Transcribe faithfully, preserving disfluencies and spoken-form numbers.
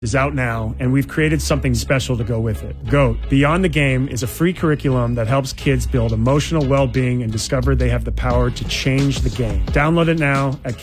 is out now, and we've created something special to go with it. GOAT, Beyond the Game, is a free curriculum that helps kids build emotional well-being and discover they have the power to change the game. Download it now at